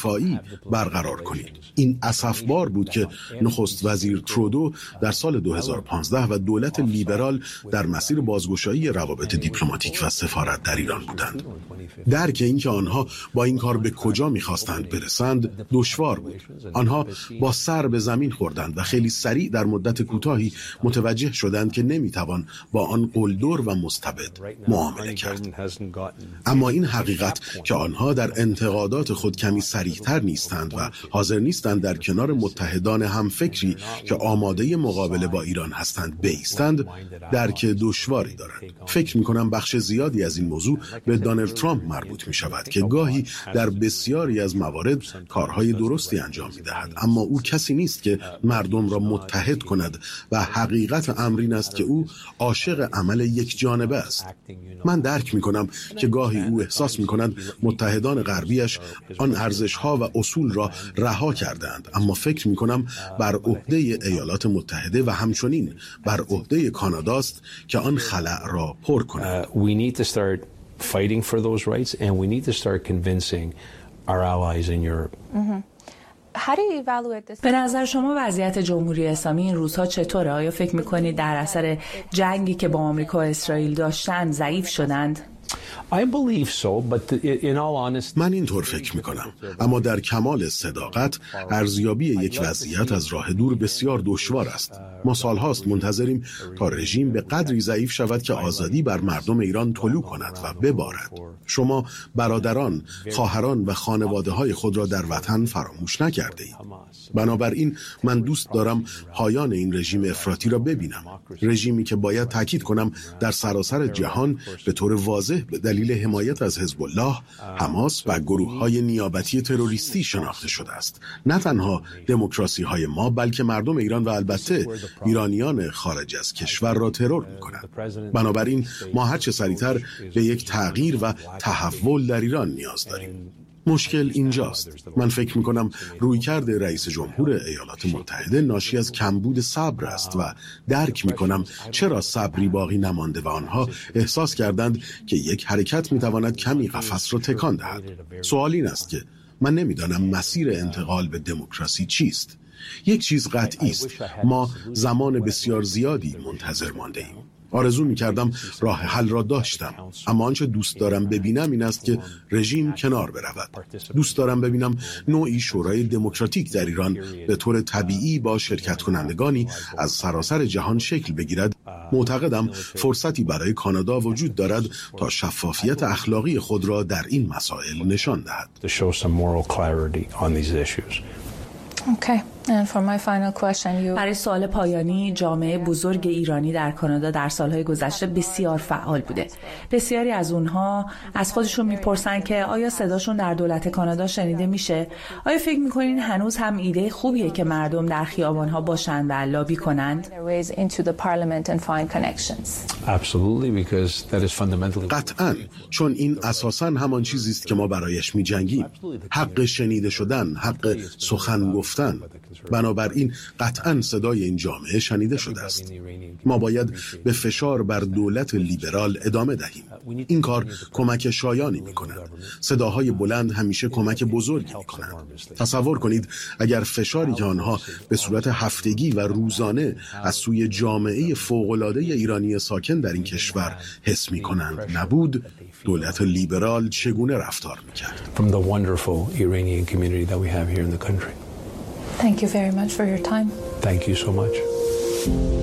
دفاعی برقرار کنید. این اسفبار بود که نخست وزیر ترودو در سال 2015 و دولت لیبرال در مسیر بازگشایی روابط دیپلماتیک و سفارت در ایران بودند. درک اینکه آنها با این کار به کجا می‌خواستند برسند دشوار بود. آنها با سر به زمین خوردند و خیلی سریع در مدت کوتاهی متوجه شدند که نمی‌توان با آن قلدر و مستبد معامله کرد. اما این حقیقت که آنها در انتقادات خود کمی صریح‌تر نیستند و حاضر نیستند در کنار متحدان همفکری که آماده مقابله با ایران هستند بایستند، درک دشواری دارند. فکر می‌کنم بخش زیادی از این موضوع به دونالد ترامپ مربوط می‌شود که گاهی در بسیاری از موارد کارهای درستی انجام می‌دهد، اما او کسی نیست که مردم را متحد کند و حقیقت امر این است که او عاشق عمل یک جانبه است. من درک می‌کنم که گاهی او احساس می‌کند متحدان غربیش آن ارزش‌ها و اصول را رها کردند، اما فکر می‌کنم بر عهده ایالات متحده و همچنین بر عهده کاناداست که آن خلأ را پر کند. We need to start fighting for those rights and we need to start convincing our allies in Europe. به نظر شما وضعیت جمهوری اسلامی این روزها چطوره؟ آیا فکر می‌کنید در اثر جنگی که با آمریکا و اسرائیل داشتند ضعیف شدند؟ من اینطور فکر می‌کنم، اما در کمال صداقت ارزیابی یک وضعیت از راه دور بسیار دشوار است. ما سالهاست منتظریم تا رژیم به قدری ضعیف شود که آزادی بر مردم ایران طلوع کند و ببارد. شما برادران، خواهران و خانواده‌های خود را در وطن فراموش نکرده‌اید. بنابراین من دوست دارم پایان این رژیم افراطی را ببینم. رژیمی که باید تاکید کنم در سراسر جهان به طور واضح به دلیل حمایت از حزب الله، حماس و گروه‌های نیابتی تروریستی شناخته شده است. نه تنها دموکراسی‌های ما بلکه مردم ایران و البته ایرانیان خارج از کشور را ترور می‌کنند. بنابراین ما هر چه سریعتر به یک تغییر و تحول در ایران نیاز داریم. مشکل اینجاست. من فکر می‌کنم رویکرد رئیس جمهور ایالات متحده ناشی از کمبود صبر است و درک می‌کنم چرا صبری باقی نمانده و آنها احساس کردند که یک حرکت می‌تواند کمی قفس را تکان دهد. سوال این است که من نمی‌دانم مسیر انتقال به دموکراسی چیست. یک چیز قطعی است، ما زمان بسیار زیادی منتظر مانده‌ایم. آرزو می‌کردم راه حل را داشتم، اما آنچه دوست دارم ببینم این است که رژیم کنار برود. دوست دارم ببینم نوعی شورای دموکراتیک در ایران به طور طبیعی با شرکت کنندگانی از سراسر جهان شکل بگیرد. معتقدم فرصتی برای کانادا وجود دارد تا شفافیت اخلاقی خود را در این مسائل نشان دهد. برای سوال پایانی، جامعه بزرگ ایرانی در کانادا در سالهای گذشته بسیار فعال بوده. بسیاری از اونها از خودشون میپرسن که آیا صداشون در دولت کانادا شنیده میشه؟ آیا فکر میکنین هنوز هم ایده خوبیه که مردم در خیابانها باشن و لابی کنند؟ قطعاً، چون این اساساً همان چیزی است که ما برایش میجنگیم. حق شنیده شدن، حق سخن گفتن. بنابراین قطعاً صدای این جامعه شنیده شده است. ما باید به فشار بر دولت لیبرال ادامه دهیم. این کار کمک شایانی می‌کند. صداهای بلند همیشه کمک بزرگی می‌کنند. تصور کنید اگر فشاری که آنها به صورت هفتگی و روزانه از سوی جامعه فوق‌العاده ایرانی ساکن در این کشور حس می‌کنند نبود، دولت لیبرال چگونه رفتار می‌کرد؟ From the wonderful Iranian community that we have here in the country. Thank you very much for your time. Thank you so much.